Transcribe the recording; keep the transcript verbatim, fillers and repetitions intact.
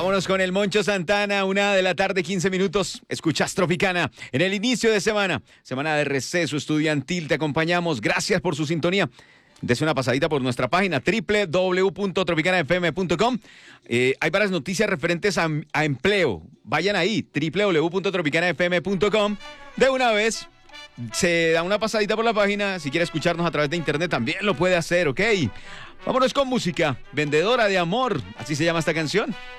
Vámonos con el Moncho Santana, una de la tarde, quince minutos. Escuchas Tropicana en el inicio de semana, semana de receso estudiantil. Te acompañamos. Gracias por su sintonía. Dese una pasadita por nuestra página doble u doble u doble u punto tropicana f m punto com. Eh, hay varias noticias referentes a, a empleo. Vayan ahí, doble u doble u doble u punto tropicana f m punto com. De una vez, se da una pasadita por la página. Si quiere escucharnos a través de internet, también lo puede hacer, ¿ok? Vámonos con música. Vendedora de amor, así se llama esta canción.